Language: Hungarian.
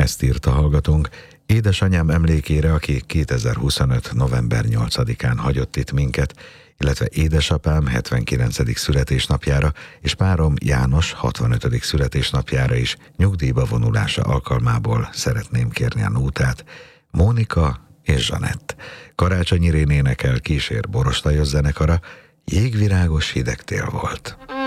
Ezt írta hallgatónk édesanyám emlékére, aki 2025. november 8-án hagyott itt minket, illetve édesapám 79. születésnapjára és párom János 65. születésnapjára is nyugdíjba vonulása alkalmából szeretném kérni a nótát. Mónika és Zsanett. Karácsonyi Rén énekel, kísér Borostajos zenekara, Jégvirágos hideg tél volt.